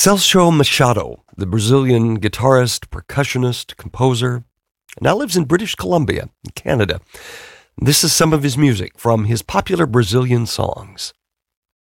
Celso Machado, the Brazilian guitarist, percussionist, composer, now lives in British Columbia, Canada. This is some of his music from his popular Brazilian songs.